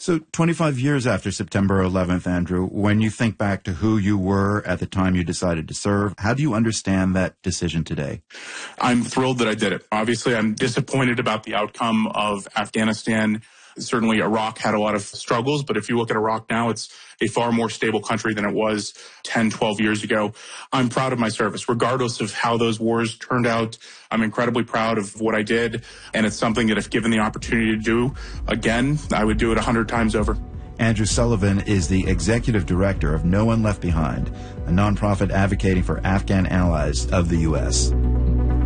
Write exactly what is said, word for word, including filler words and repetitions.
So twenty-five years after September eleventh, Andrew, when you think back to who you were at the time you decided to serve, how do you understand that decision today? I'm thrilled that I did it. Obviously, I'm disappointed about the outcome of Afghanistan. Certainly, Iraq had a lot of struggles, but if you look at Iraq now, it's a far more stable country than it was ten, twelve years ago. I'm proud of my service, regardless of how those wars turned out. I'm incredibly proud of what I did, and it's something that if given the opportunity to do again, I would do it a hundred times over. Andrew Sullivan is the executive director of No One Left Behind, a nonprofit advocating for Afghan allies of the U S